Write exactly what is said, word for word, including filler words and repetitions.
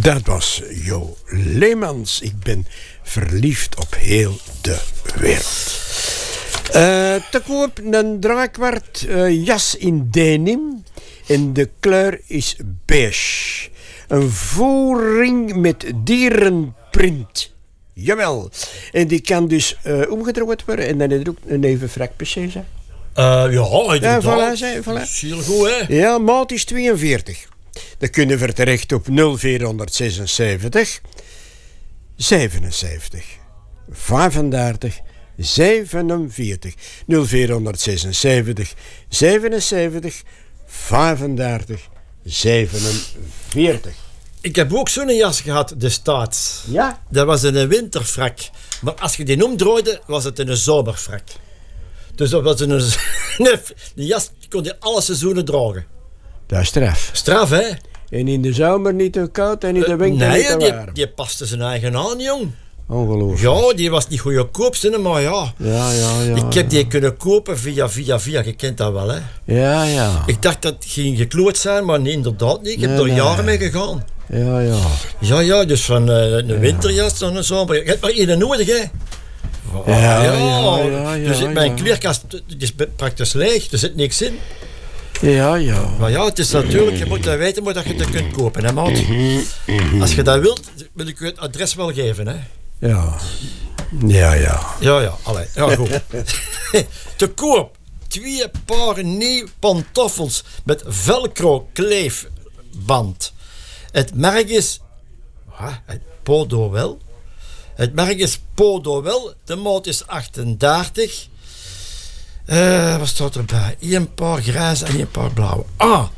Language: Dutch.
Dat was Jo Leemans. Ik ben verliefd op heel de wereld. Uh, te koop een draakwart uh, jas in denim. En de kleur is beige. Een voering met dierenprint. Jawel. En die kan dus uh, omgedraaid worden. En dan is er ook een even frak precies. Uh, ja, inderdaad. Ja, voilà, voilà. Heel goed, hè? Ja, maat is tweeënveertig. Dan kunnen we terecht op nul vierhonderdzesenzeventig zevenenzeventig vijfendertig zevenenveertig nul vierhonderdzesenzeventig zevenenzeventig vijfendertig zevenenveertig. Ik heb ook zo'n jas gehad destijds. Ja? Dat was een winterfrak. Maar als je die omdraaide, was het een zomerfrak. Dus dat was een, een, een jas die kon je alle seizoenen dragen. Dat is straf. Straf, hè? En in de zomer niet te koud en in de winter uh, nee, niet te die, warm. die paste zijn eigen aan, jong. Ongelooflijk. Ja, die was niet goedkoop, maar ja. Ja, ja, ja. Ik heb die kunnen kopen via, via, via. Je kent dat wel, hè? Ja, ja. Ik dacht dat het ging gekloot zijn, maar nee, inderdaad niet. Ik heb nee, er nee. jaren mee gegaan. Ja, ja. Ja, ja, dus van uh, een winterjas naar een zomer. Je hebt maar één nodig, hè? Oh, ja, ja, ja, ja, ja. Dus ja, mijn ja. kleerkast is praktisch leeg, er zit niks in. Ja, ja. Maar ja, het is natuurlijk, je moet dat weten, maar dat je dat kunt kopen, hè, maat? Als je dat wilt, wil ik u het adres wel geven, hè? Ja. Ja, ja. Ja, ja, allee, ja, goed. Te koop, twee paar nieuwe pantoffels met velcro kleefband. Het merk is, wat? Het Podowel. Het merk is Podowel, de maat is achtendertig. Uh, wat staat erbij? Eén paar grijze en één paar blauwe. Ah,